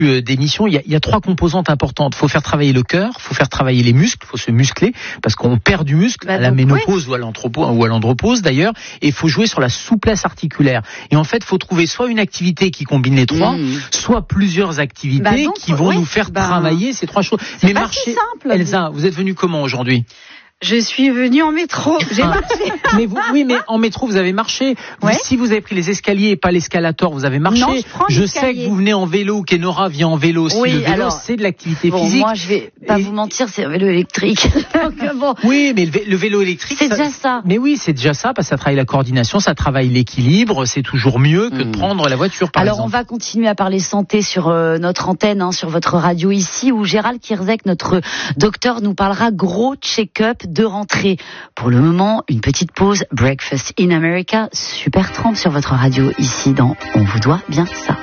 d'émission, il y a 3 composantes importantes. Il faut faire travailler le cœur, il faut faire travailler les muscles, il faut se muscler, parce qu'on perd du muscle à la ménopause ou à l'andropause d'ailleurs, et il faut jouer sur la souplesse articulaire. Et en fait, il faut trouver soit une activité qui combine les 3, soit plusieurs activités qui vont nous faire travailler ces 3 choses. Mais marcher, si simple. Elsa, vous êtes venue comment aujourd'hui ? Je suis venue en métro, j'ai marché. Mais en métro, vous avez marché. Si vous avez pris les escaliers et pas l'escalator, vous avez marché. Non, je sais que vous venez en vélo, qu'Enora vient en vélo aussi. Le vélo, c'est de l'activité physique. Moi, je vais pas vous mentir, c'est un vélo électrique. Donc, oui, mais le vélo électrique, c'est déjà ça. Mais oui, c'est déjà ça, parce que ça travaille la coordination, ça travaille l'équilibre, c'est toujours mieux que de prendre la voiture, par exemple. On va continuer à parler santé sur notre antenne, sur votre radio ici, où Gérald Kierzek, notre docteur, nous parlera gros check-up de rentrée. Pour le moment, une petite pause. Breakfast in America, Supertramp sur votre radio ici dans On vous doit bien ça.